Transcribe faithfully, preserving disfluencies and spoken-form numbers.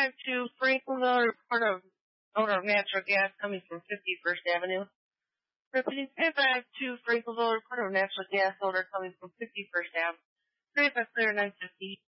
five two Franklinville, report of odor of natural gas coming from fifty-first Avenue. Repeating, five five two Franklinville, report of natural gas odor coming from fifty-first Avenue. Three five clear nine fifty.